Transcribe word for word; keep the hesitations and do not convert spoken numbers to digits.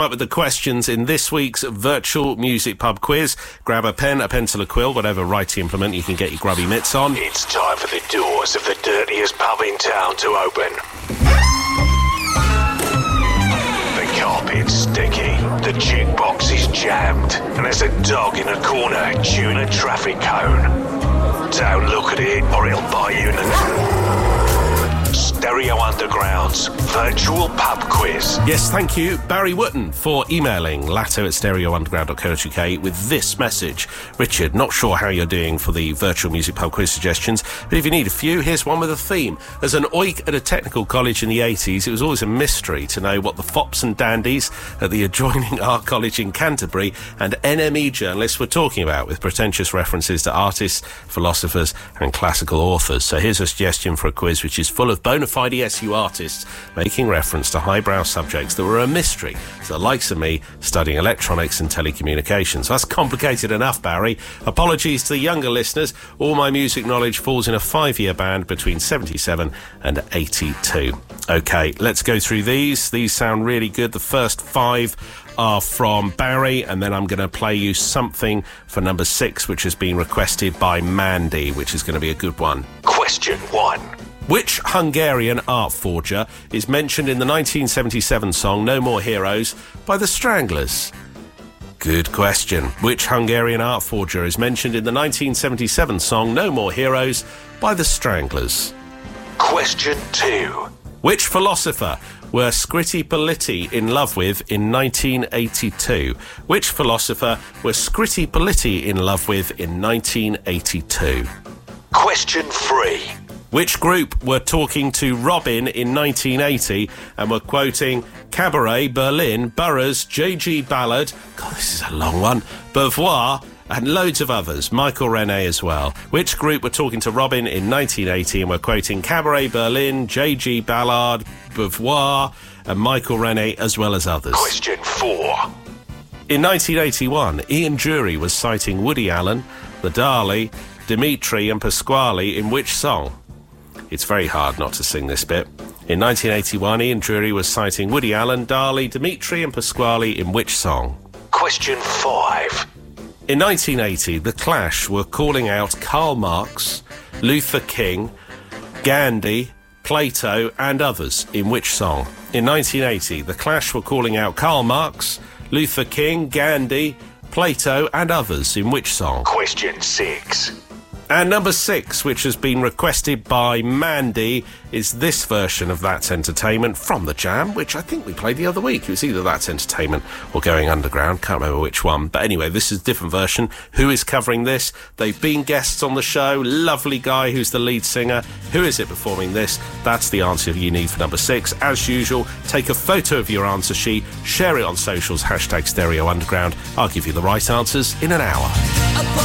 Up with the questions in this week's virtual music pub quiz. Grab a pen, a pencil, a quill, whatever writing implement you can get your grubby mitts on. It's time for the doors of the dirtiest pub in town to open. The carpet's sticky, the jukebox is jammed, and there's a dog in a corner chewing a traffic cone. Don't look at it or it'll bite you in the... Stereo Underground's virtual pub quiz. Yes, thank you, Barry Wootton, for emailing latto at stereo underground dot co dot uk with this message. Richard, not sure how you're doing for the virtual music pub quiz suggestions, but if you need a few, here's one with a theme. As an oik at a technical college in the eighties, it was always a mystery to know what the fops and dandies at the adjoining Art College in Canterbury and N M E journalists were talking about, with pretentious references to artists, philosophers and classical authors. So here's a suggestion for a quiz which is full of bona fide S U artists making reference to highbrow subjects that were a mystery to the likes of me studying electronics and telecommunications. That's complicated enough, Barry. Apologies to the younger listeners. All my music knowledge falls in a five-year band between seventy-seven and eighty-two. OK, let's go through these. These sound really good. The first five are from Barry, and then I'm going to play you something for number six, which has been requested by Mandy, which is going to be a good one. Question one. Which Hungarian art forger is mentioned in the nineteen seventy-seven song No More Heroes by the Stranglers? Good question. Which Hungarian art forger is mentioned in the nineteen seventy-seven song No More Heroes by the Stranglers? Question two. Which philosopher were Scritti Politti in love with in nineteen eighty-two? Which philosopher were Scritti Politti in love with in nineteen eighty-two? Question three. Which group were talking to Robin in nineteen eighty and were quoting Cabaret, Berlin, Burroughs, J G Ballard, God, this is a long one, Beauvoir, and loads of others, Michael René as well. Which group were talking to Robin in nineteen eighty and were quoting Cabaret, Berlin, J G Ballard, Beauvoir, and Michael René, as well as others? Question four. In nineteen eighty-one, Ian Dury was citing Woody Allen, the Dali, Dimitri and Pasquale in which song? It's very hard not to sing this bit. In nineteen eighty-one, Ian Dury was citing Woody Allen, Dali, Dimitri and Pasquale in which song? Question five. In nineteen eighty, The Clash were calling out Karl Marx, Luther King, Gandhi, Plato and others in which song? In nineteen eighty, The Clash were calling out Karl Marx, Luther King, Gandhi, Plato and others in which song? Question six. And number six, which has been requested by Mandy, is this version of That's Entertainment from The Jam, which I think we played the other week. It was either That's Entertainment or Going Underground. Can't remember which one. But anyway, this is a different version. Who is covering this? They've been guests on the show. Lovely guy who's the lead singer. Who is it performing this? That's the answer you need for number six. As usual, take a photo of your answer sheet, share it on socials, hashtag Stereo Underground. I'll give you the right answers in an hour.